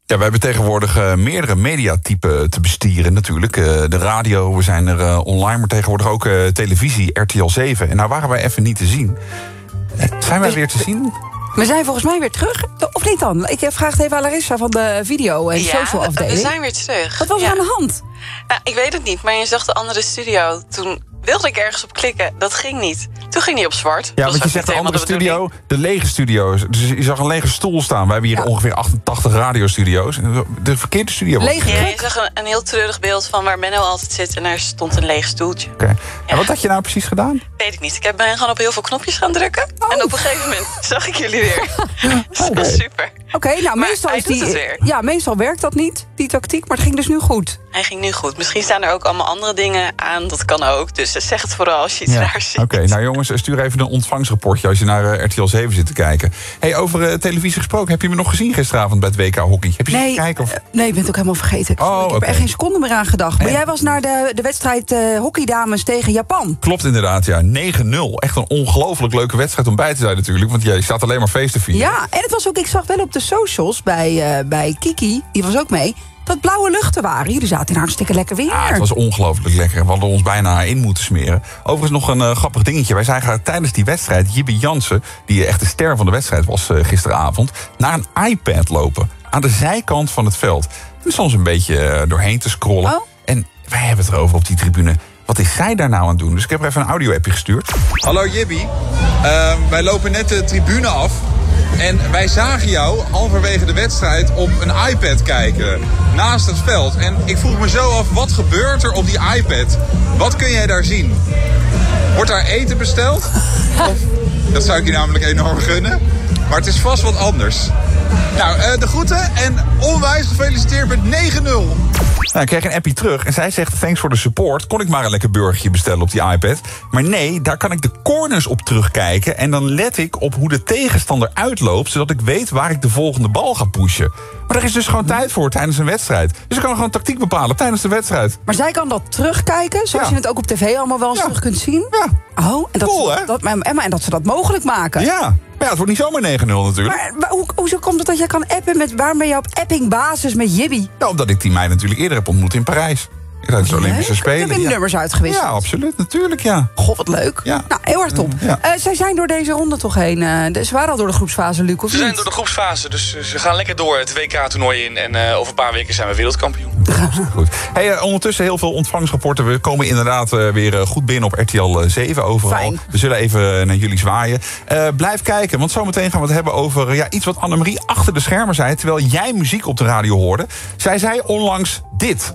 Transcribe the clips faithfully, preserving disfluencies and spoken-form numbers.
Ja, we hebben tegenwoordig uh, meerdere mediatypen te bestieren natuurlijk. Uh, de radio, we zijn er uh, online, maar tegenwoordig ook uh, televisie, R T L zeven. En nou waren wij even niet te zien. Uh, zijn wij weer te zien? We zijn volgens mij weer terug, of niet dan? Ik vraag het even aan Larissa van de video- en ja, social afdeling. we zijn weer terug. Wat was er ja. aan de hand? Nou, ik weet het niet, maar je zag de andere studio. Toen wilde ik ergens op klikken, dat ging niet. Toen ging hij op zwart. Ja, want je zegt de andere studio, de lege studio's. Dus je zag een lege stoel staan. We hebben hier ja. ongeveer achtentachtig radiostudio's. De verkeerde studio. Lege ja, je zag een, een heel treurig beeld van waar Menno altijd zit. En daar stond een leeg stoeltje. Okay. Ja. En wat had je nou precies gedaan? Weet ik niet. Ik heb ben gewoon op heel veel knopjes gaan drukken. Oh. En op een gegeven moment zag ik jullie weer. Dat okay. was super. Oké, okay, nou maar meestal, hij is die, doet het weer. Ja, meestal werkt dat niet, die tactiek. Maar het ging dus nu goed. Hij ging nu goed. Misschien staan er ook allemaal andere dingen aan. Dat kan ook. Dus zeg het vooral als je iets ja. raars ziet. Oké, okay, nou jongens, stuur even een ontvangstrapportje als je naar uh, R T L zeven zit te kijken. Hey, over uh, televisie gesproken, heb je me nog gezien gisteravond bij het W K Hockey? Heb je nee, gekeken? Of? Uh, nee, ik ben het ook helemaal vergeten. Oh, ik heb okay. er echt geen seconde meer aan gedacht. Maar nee. jij was naar de, de wedstrijd uh, hockeydames tegen Japan. Klopt inderdaad, ja. negen nul. Echt een ongelooflijk leuke wedstrijd om bij te zijn natuurlijk. Want jij staat alleen maar feest te vieren. Ja, en het was ook, ik zag wel op de socials bij, uh, bij Kiki, die was ook mee, dat blauwe luchten waren. Jullie zaten in hartstikke lekker weer. Ja, het was ongelooflijk lekker. We hadden ons bijna in moeten smeren. Overigens nog een uh, grappig dingetje. Wij zagen tijdens die wedstrijd Jibbe Jansen, die echt de ster van de wedstrijd was uh, gisteravond, naar een iPad lopen. Aan de zijkant van het veld. En soms een beetje uh, doorheen te scrollen. Oh. En wij hebben het erover op die tribune. Wat is zij daar nou aan het doen? Dus ik heb er even een audio-appje gestuurd. Hallo Jibbe. Uh, wij lopen net de tribune af. En wij zagen jou halverwege de wedstrijd op een iPad kijken. Naast het veld. En ik vroeg me zo af, wat gebeurt er op die iPad? Wat kun jij daar zien? Wordt daar eten besteld? Of, dat zou ik je namelijk enorm gunnen. Maar het is vast wat anders. Nou, uh, de groeten en onwijs gefeliciteerd met negen nul. Nou, ik kreeg een appie terug en zij zegt, thanks voor de support. Kon ik maar een lekker burgertje bestellen op die iPad. Maar nee, daar kan ik de corners op terugkijken. En dan let ik op hoe de tegenstander uitloopt, zodat ik weet waar ik de volgende bal ga pushen. Maar er is dus gewoon tijd voor tijdens een wedstrijd. Dus ik kan gewoon tactiek bepalen tijdens de wedstrijd. Maar zij kan dat terugkijken, zoals ja. je het ook op tv allemaal wel eens ja. terug kunt zien? Ja. Oh, en dat, cool, hè? Dat, en, en dat ze dat mogelijk maken. Ja. Maar ja, het wordt niet zomaar negen nul natuurlijk. Maar, maar hoe, hoezo komt het dat jij kan appen met... Waarom ben je op appingbasis met Jibbe? Ja, omdat ik die meid natuurlijk eerder heb ontmoet in Parijs. Tijdens de Olympische Spelen. Heb je ja. nummers uitgewisseld? Ja, absoluut. Natuurlijk, ja. God, wat leuk. Ja. Nou, heel erg top. Ja. Uh, zij zijn door deze ronde toch heen. Uh, ze waren al door de groepsfase, Luc, of Ze niet? zijn door de groepsfase, dus ze gaan lekker door het W K-toernooi in. En uh, over een paar weken zijn we wereldkampioen. Goed. Hey, uh, ondertussen heel veel ontvangstrapporten. We komen inderdaad uh, weer uh, goed binnen op R T L zeven overal. Fijn. We zullen even naar jullie zwaaien. Uh, blijf kijken, want zometeen gaan we het hebben over uh, ja, iets wat Annemarie achter de schermen zei, terwijl jij muziek op de radio hoorde. Zij zei onlangs dit.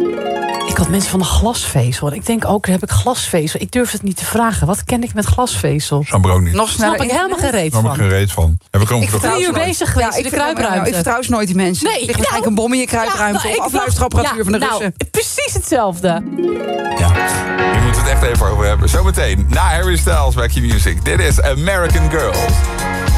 Ik had mensen van de glasvezel. En ik denk ook, heb ik glasvezel. Ik durf het niet te vragen. Wat ken ik met glasvezel? Snap ik ook niet. Nog Snap ik helemaal geen reet van. Snap ik geen reet van. En we komen ik ben drie uur bezig geweest ja, in de kruipruimte. Nou, ik vertrouw eens nooit die mensen. Nee, er ligt waarschijnlijk een bom in je kruipruimte. Ja, of nou, afluisterapparatuur ja, van de nou, Russen. Precies hetzelfde. Ja, hier moeten we het echt even over hebben. Zometeen na Harry Styles bij Q Music. Dit is American Girls.